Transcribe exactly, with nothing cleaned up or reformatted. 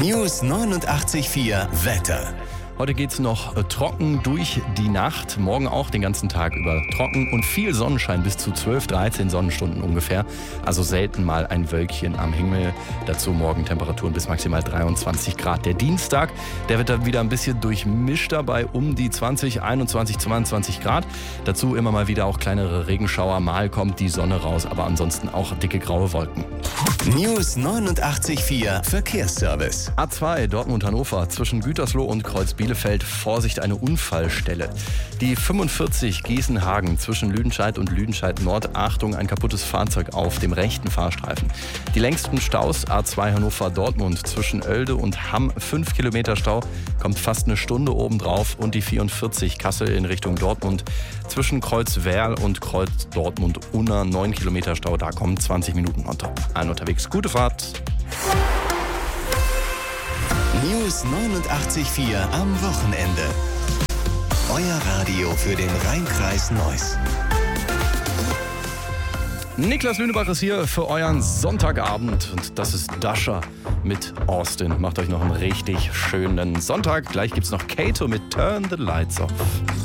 News neunundachtzig Komma vier Wetter. Heute geht's noch äh, trocken durch die Nacht, morgen auch den ganzen Tag über trocken und viel Sonnenschein, bis zu zwölf, dreizehn Sonnenstunden ungefähr. Also selten mal ein Wölkchen am Himmel. Dazu morgen Temperaturen bis maximal dreiundzwanzig Grad. Der Dienstag, der wird dann wieder ein bisschen durchmischt dabei, um die zwanzig, einundzwanzig, zweiundzwanzig Grad. Dazu immer mal wieder auch kleinere Regenschauer, mal kommt die Sonne raus, aber ansonsten auch dicke graue Wolken. News neunundachtzig Komma vier Verkehrsservice. A zwei Dortmund-Hannover zwischen Gütersloh und Kreuz-Bielefeld. Vorsicht, eine Unfallstelle. Die fünfundvierzig Gießenhagen zwischen Lüdenscheid und Lüdenscheid-Nord. Achtung, ein kaputtes Fahrzeug auf dem rechten Fahrstreifen. Die längsten Staus A zwei Hannover-Dortmund zwischen Oelde und Hamm. fünf Kilometer Stau, kommt fast eine Stunde obendrauf. Und die vierundvierzig Kassel in Richtung Dortmund zwischen Kreuz-Werl und Kreuz-Dortmund-Unna. neun Kilometer Stau, da kommen zwanzig Minuten on top. Allen unterwegs, gute Fahrt. News neunundachtzig Komma vier am Wochenende. Euer Radio für den Rhein-Kreis Neuss. Niklas Lünebach ist hier für euren Sonntagabend und das ist Dasha mit Austin. Macht euch noch einen richtig schönen Sonntag. Gleich gibt's noch Kato mit Turn the Lights Off.